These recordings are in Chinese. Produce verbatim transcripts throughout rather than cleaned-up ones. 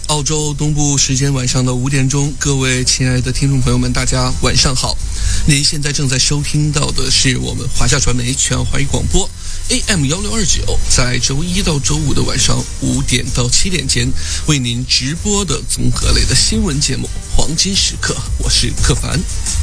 澳洲东部时间晚上的五点钟，各位亲爱的听众朋友们，大家晚上好。您现在正在收听到的是我们华夏传媒全华语广播 A M 一六二九，在周一到周五的晚上五点到七点间为您直播的综合类的新闻节目《黄金时刻》，我是克凡。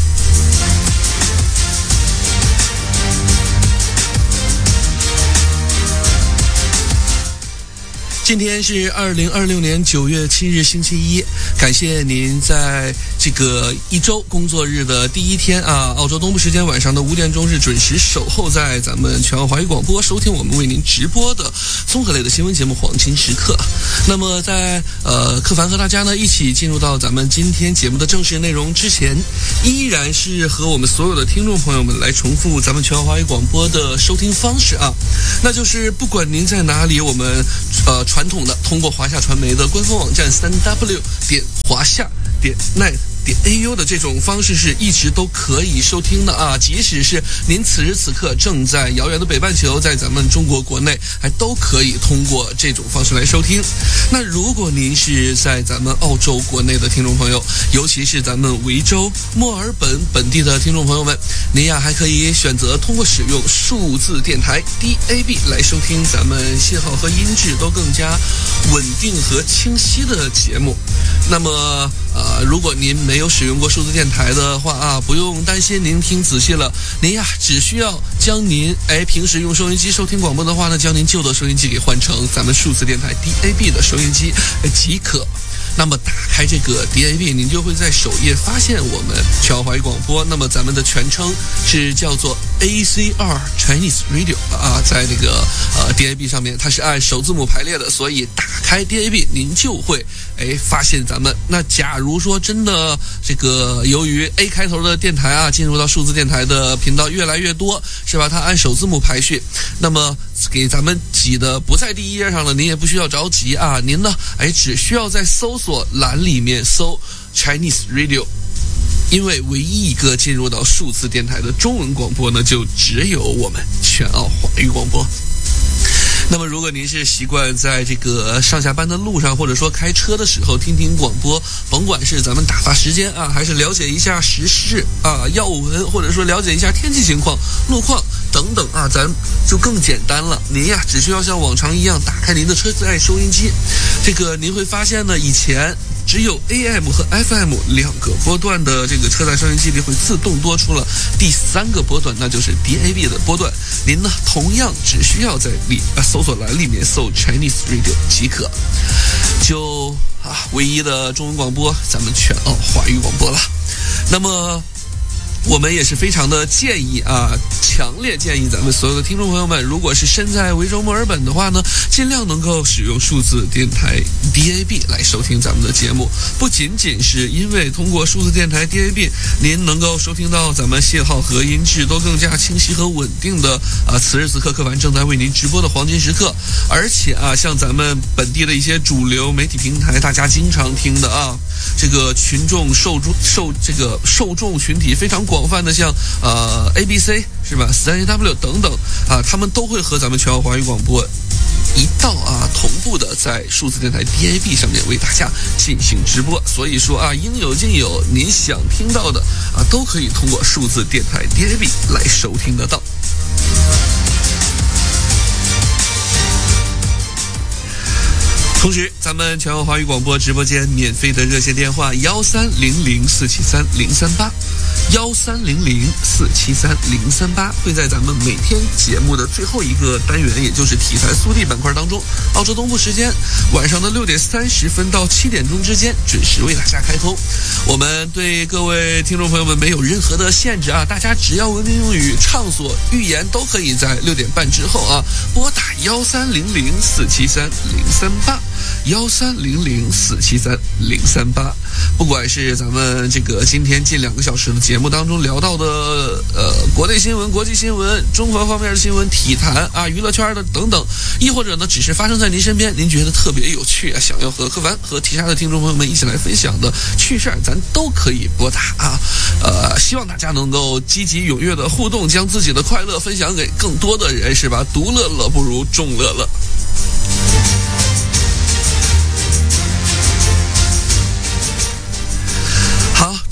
今天是二零二六年九月七日星期一，感谢您在这个一周工作日的第一天啊，澳洲东部时间晚上的五点钟是准时守候在咱们全澳华语广播，收听我们为您直播的综合类的新闻节目《黄金时刻》。那么在呃克凡和大家呢一起进入到咱们今天节目的正式内容之前，依然是和我们所有的听众朋友们来重复咱们全澳华语广播的收听方式啊，那就是不管您在哪里，我们呃。传统的通过华夏传媒的官方网站三 w 点华夏点 net 点 a u 的这种方式是一直都可以收听的啊，即使是您此时此刻正在遥远的北半球，在咱们中国国内还都可以通过这种方式来收听。那如果您是在咱们澳洲国内的听众朋友，尤其是咱们维州墨尔本本地的听众朋友们，您呀还可以选择通过使用数字电台 D A B 来收听咱们信号和音质都更加稳定和清晰的节目。那么呃，如果您没有使用过数字电台的话啊，不用担心，您听仔细了，您呀只需要将您哎平时用收音机收听广播的话呢，将您旧的收音机给换成咱们数字电台 D A B 的收音机即可。那么打开这个 D A B， 您就会在首页发现我们全澳华语广播。那么咱们的全称是叫做 A C R Chinese Radio 啊，在这个呃 D A B 上面它是按首字母排列的，所以打开 D A B 您就会哎发现咱们。那假如说真的这个由于 A 开头的电台啊进入到数字电台的频道越来越多，是吧？它按首字母排序，那么给咱们挤的不在第一页上了，您也不需要着急啊，您呢哎只需要在搜索栏里面搜 Chinese Radio， 因为唯一一个进入到数字电台的中文广播呢，就只有我们全澳华语广播。那么如果您是习惯在这个上下班的路上，或者说开车的时候听听广播，甭管是咱们打发时间啊，还是了解一下时事啊、要闻，或者说了解一下天气情况、路况等等啊，咱就更简单了。您呀只需要像往常一样打开您的车载收音机，这个您会发现呢，以前只有 A M 和 F M 两个波段的这个车载收音机里会自动多出了第三个波段，那就是 D A B 的波段。您呢同样只需要在里啊搜索栏里面搜 Chinese Radio 即可，就啊唯一的中文广播，咱们全澳华语广播了。那么我们也是非常的建议啊，强烈建议咱们所有的听众朋友们，如果是身在维州墨尔本的话呢，尽量能够使用数字电台 D A B 来收听咱们的节目。不仅仅是因为通过数字电台 D A B， 您能够收听到咱们信号和音质都更加清晰和稳定的啊，此时此刻克凡正在为您直播的黄金时刻。而且啊，像咱们本地的一些主流媒体平台，大家经常听的啊，这个群众受众受这个受众群体非常广。广泛的像呃 A B C 是吧 三 A W 等等啊，他们都会和咱们全澳华语广播一道啊同步的在数字电台 D A B 上面为大家进行直播。所以说啊，应有尽有，您想听到的啊都可以通过数字电台 D A B 来收听得到。同时，咱们全澳华语广播直播间免费的热线电话幺三零零四七三零三八，幺三零零四七三零三八会在咱们每天节目的最后一个单元，也就是体坛速递板块当中，澳洲东部时间晚上的六点三十分到七点钟之间准时为大家开通。我们对各位听众朋友们没有任何的限制啊，大家只要文明用语畅所欲言，都可以在六点半之后啊拨打幺三零零四七三零三八。幺三零零四七三零三八，不管是咱们这个今天近两个小时的节目当中聊到的呃国内新闻、国际新闻、中国方面的新闻、体坛啊、娱乐圈的等等，亦或者呢只是发生在您身边，您觉得特别有趣啊，想要和柯凡和其他的听众朋友们一起来分享的趣事儿，咱都可以拨打啊。呃，希望大家能够积极踊跃的互动，将自己的快乐分享给更多的人，是吧？独乐乐不如众乐乐。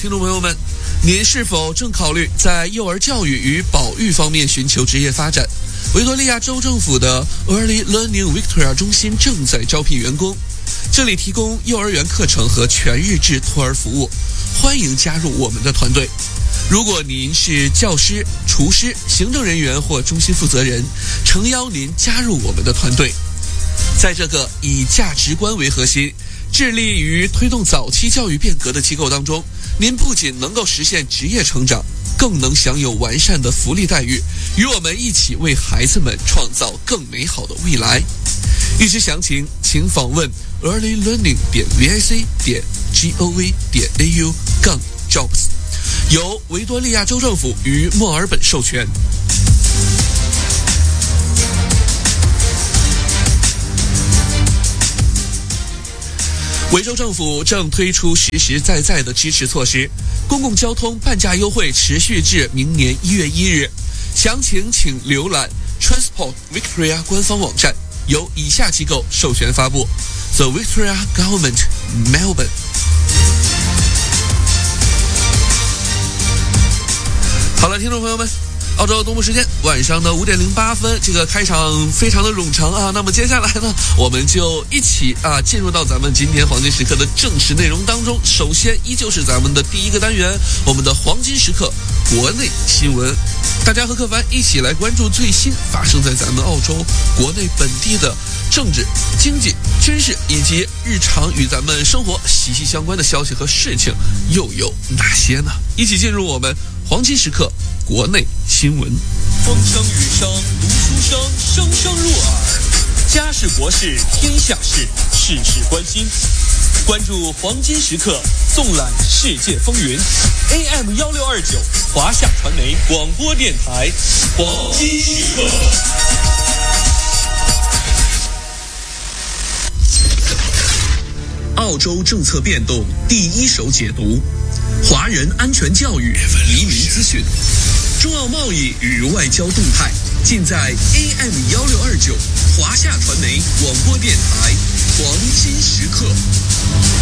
听众朋友们，您是否正考虑在幼儿教育与保育方面寻求职业发展？维多利亚州政府的 Early Learning Victoria 中心正在招聘员工，这里提供幼儿园课程和全日制托儿服务，欢迎加入我们的团队。如果您是教师、厨师、行政人员或中心负责人，诚邀您加入我们的团队。在这个以价值观为核心，致力于推动早期教育变革的机构当中，您不仅能够实现职业成长，更能享有完善的福利待遇，与我们一起为孩子们创造更美好的未来。预知详情，请访问 early learning 点 vic 点 gov 点 au 杠 jobs， 由维多利亚州政府与墨尔本授权。维州政府正推出实实在在的支持措施，公共交通半价优惠持续至明年一月一日。详情请浏览 Transport Victoria 官方网站，由以下机构授权发布 ：The Victoria Government, Melbourne。好了，听众朋友们，澳洲东部时间晚上的五点零八分，这个开场非常的冗长啊。那么接下来呢，我们就一起啊进入到咱们今天黄金时刻的正式内容当中。首先依旧是咱们的第一个单元，我们的黄金时刻国内新闻。大家和柯凡一起来关注最新发生在咱们澳洲国内本地的政治、经济、军事以及日常与咱们生活息息相关的消息和事情又有哪些呢？一起进入我们黄金时刻国内新闻。 风声雨声读书声，声声入耳。家事国事天下事，事事关心。关注黄金时刻，纵览世界风云。A M 一六二九，华夏传媒广播电台，黄金时刻。 澳洲政策变动第一手解读，华人安全教育移民资讯，中澳贸易与外交动态，尽在 A M 一六二九华夏传媒广播电台黄金时刻。